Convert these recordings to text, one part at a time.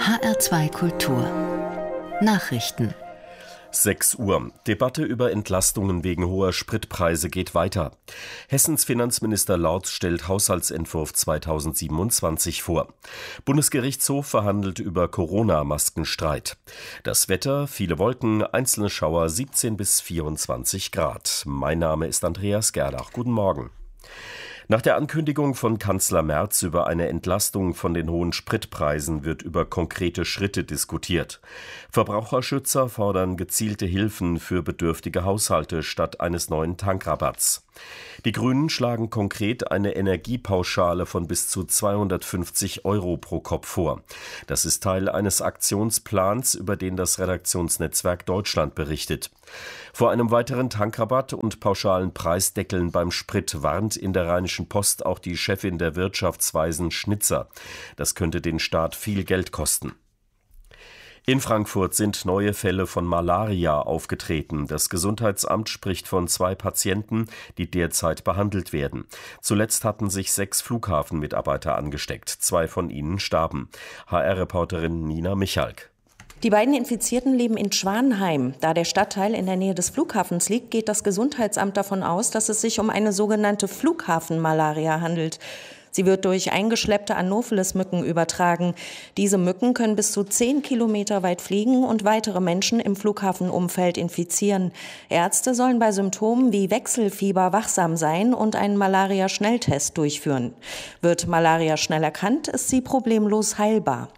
HR2 Kultur Nachrichten 6 Uhr. Debatte über Entlastungen wegen hoher Spritpreise geht weiter. Hessens Finanzminister Lorz stellt Haushaltsentwurf 2027 vor. Bundesgerichtshof verhandelt über Corona-Maskenstreit. Das Wetter, viele Wolken, einzelne Schauer, 17 bis 24 Grad. Mein Name ist Andreas Gerlach. Guten Morgen. Nach der Ankündigung von Kanzler Merz über eine Entlastung von den hohen Spritpreisen wird über konkrete Schritte diskutiert. Verbraucherschützer fordern gezielte Hilfen für bedürftige Haushalte statt eines neuen Tankrabatts. Die Grünen schlagen konkret eine Energiepauschale von bis zu 250 € pro Kopf vor. Das ist Teil eines Aktionsplans, über den das Redaktionsnetzwerk Deutschland berichtet. Vor einem weiteren Tankrabatt und pauschalen Preisdeckeln beim Sprit warnt in der Rheinischen Post auch die Chefin der Wirtschaftsweisen Schnitzer. Das könnte den Staat viel Geld kosten. In Frankfurt sind neue Fälle von Malaria aufgetreten. Das Gesundheitsamt spricht von 2 Patienten, die derzeit behandelt werden. Zuletzt hatten sich 6 Flughafenmitarbeiter angesteckt. 2 von ihnen starben. HR-Reporterin Nina Michalk. Die beiden Infizierten leben in Schwanheim. Da der Stadtteil in der Nähe des Flughafens liegt, geht das Gesundheitsamt davon aus, dass es sich um eine sogenannte Flughafenmalaria handelt. Sie wird durch eingeschleppte Anopheles-Mücken übertragen. Diese Mücken können bis zu 10 Kilometer weit fliegen und weitere Menschen im Flughafenumfeld infizieren. Ärzte sollen bei Symptomen wie Wechselfieber wachsam sein und einen Malaria-Schnelltest durchführen. Wird Malaria schnell erkannt, ist sie problemlos heilbar.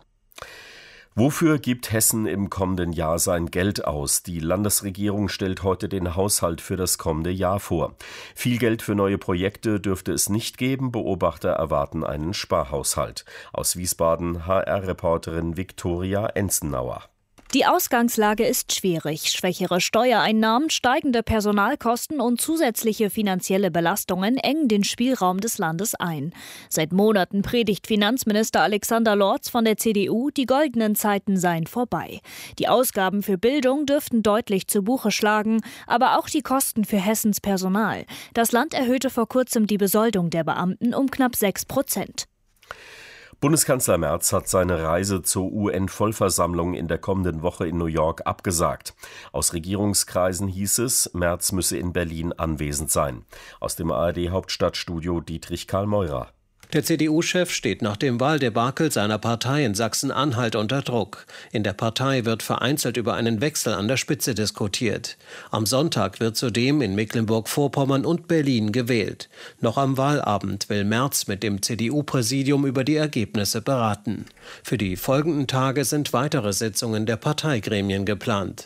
Wofür gibt Hessen im kommenden Jahr sein Geld aus? Die Landesregierung stellt heute den Haushalt für das kommende Jahr vor. Viel Geld für neue Projekte dürfte es nicht geben. Beobachter erwarten einen Sparhaushalt. Aus Wiesbaden HR-Reporterin Viktoria Enzenauer. Die Ausgangslage ist schwierig. Schwächere Steuereinnahmen, steigende Personalkosten und zusätzliche finanzielle Belastungen engen den Spielraum des Landes ein. Seit Monaten predigt Finanzminister Alexander Lorz von der CDU, die goldenen Zeiten seien vorbei. Die Ausgaben für Bildung dürften deutlich zu Buche schlagen, aber auch die Kosten für Hessens Personal. Das Land erhöhte vor kurzem die Besoldung der Beamten um knapp 6%. Bundeskanzler Merz hat seine Reise zur UN-Vollversammlung in der kommenden Woche in New York abgesagt. Aus Regierungskreisen hieß es, Merz müsse in Berlin anwesend sein. Aus dem ARD-Hauptstadtstudio Dietrich Karl Meurer. Der CDU-Chef steht nach dem Wahldebakel seiner Partei in Sachsen-Anhalt unter Druck. In der Partei wird vereinzelt über einen Wechsel an der Spitze diskutiert. Am Sonntag wird zudem in Mecklenburg-Vorpommern und Berlin gewählt. Noch am Wahlabend will Merz mit dem CDU-Präsidium über die Ergebnisse beraten. Für die folgenden Tage sind weitere Sitzungen der Parteigremien geplant.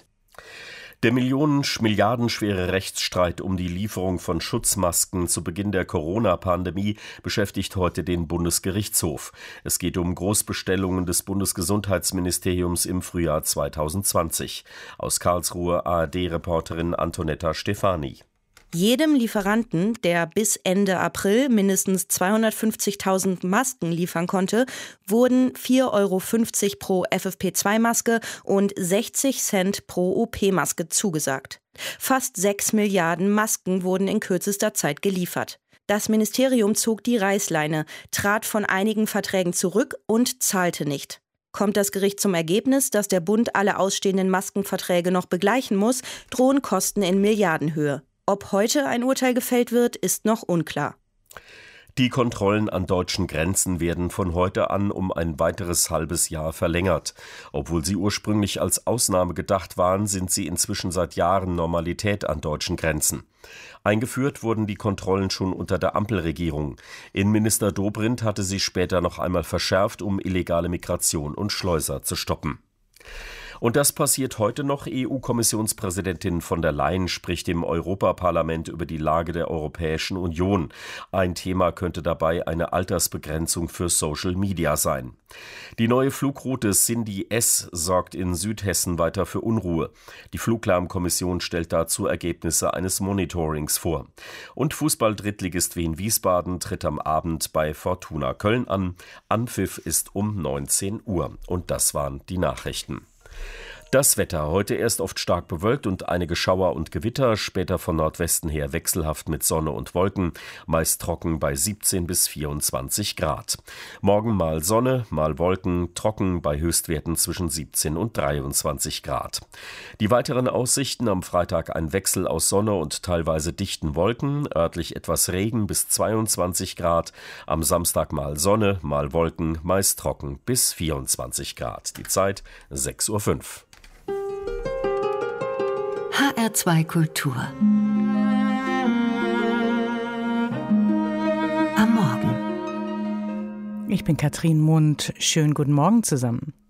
Der milliardenschwere Rechtsstreit um die Lieferung von Schutzmasken zu Beginn der Corona-Pandemie beschäftigt heute den Bundesgerichtshof. Es geht um Großbestellungen des Bundesgesundheitsministeriums im Frühjahr 2020. Aus Karlsruhe ARD-Reporterin Antonetta Stefani. Jedem Lieferanten, der bis Ende April mindestens 250.000 Masken liefern konnte, wurden 4,50 € pro FFP2-Maske und 60 Cent pro OP-Maske zugesagt. Fast 6 Milliarden Masken wurden in kürzester Zeit geliefert. Das Ministerium zog die Reißleine, trat von einigen Verträgen zurück und zahlte nicht. Kommt das Gericht zum Ergebnis, dass der Bund alle ausstehenden Maskenverträge noch begleichen muss, drohen Kosten in Milliardenhöhe. Ob heute ein Urteil gefällt wird, ist noch unklar. Die Kontrollen an deutschen Grenzen werden von heute an um ein weiteres halbes Jahr verlängert. Obwohl sie ursprünglich als Ausnahme gedacht waren, sind sie inzwischen seit Jahren Normalität an deutschen Grenzen. Eingeführt wurden die Kontrollen schon unter der Ampelregierung. Innenminister Dobrindt hatte sie später noch einmal verschärft, um illegale Migration und Schleuser zu stoppen. Und das passiert heute noch. EU-Kommissionspräsidentin von der Leyen spricht im Europaparlament über die Lage der Europäischen Union. Ein Thema könnte dabei eine Altersbegrenzung für Social Media sein. Die neue Flugroute Cindy S sorgt in Südhessen weiter für Unruhe. Die Fluglärmkommission stellt dazu Ergebnisse eines Monitorings vor. Und Fußball-Drittligist Wien Wiesbaden tritt am Abend bei Fortuna Köln an. Anpfiff ist um 19 Uhr. Und das waren die Nachrichten. Das Wetter. Heute erst oft stark bewölkt und einige Schauer und Gewitter, später von Nordwesten her wechselhaft mit Sonne und Wolken, meist trocken bei 17 bis 24 Grad. Morgen mal Sonne, mal Wolken, trocken bei Höchstwerten zwischen 17 und 23 Grad. Die weiteren Aussichten: am Freitag ein Wechsel aus Sonne und teilweise dichten Wolken, örtlich etwas Regen bis 22 Grad, am Samstag mal Sonne, mal Wolken, meist trocken bis 24 Grad. Die Zeit 6:05 Uhr. HR2 Kultur. Am Morgen. Ich bin Katrin Mund. Schönen guten Morgen zusammen.